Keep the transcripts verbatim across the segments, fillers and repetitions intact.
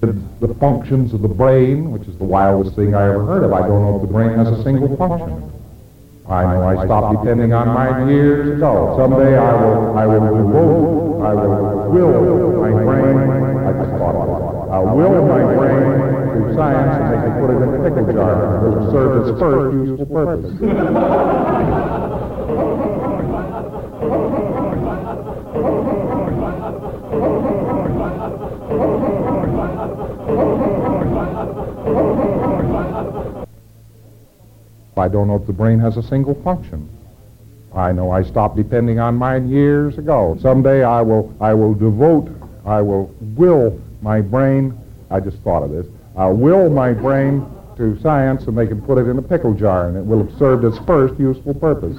the functions of the brain, which is the wildest thing I ever heard of. I don't know if the brain has a single function. I know I stopped depending on mine years ago. Someday I will, I will devote, I will will my brain, I just thought of it, I'll will my brain to science and they can put it in a pickle jar. It will serve its first useful purpose. I don't know if the brain has a single function. I know I stopped depending on mine years ago. Someday I will, I will devote, I will will my brain, I just thought of this, I'll will my brain to science and they can put it in a pickle jar and it will have served its first useful purpose.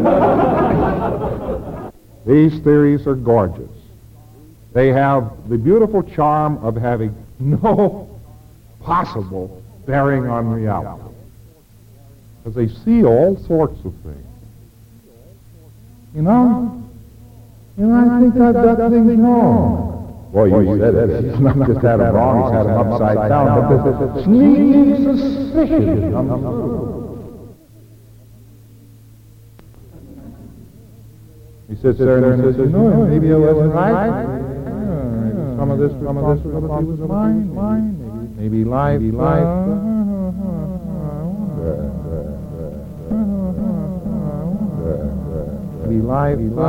These theories are gorgeous. They have the beautiful charm of having no possible bearing on reality. Because they see all sorts of things. You know? You know, I think I've got things wrong. Well, you, you said it. He's not just had them wrong, he's had them upside down. But there's a sneaking suspicion comes through. He sits there and says, you know, maybe I wasn't right. Some of this, some of this was mine, mine. Maybe life, maybe life. Be live,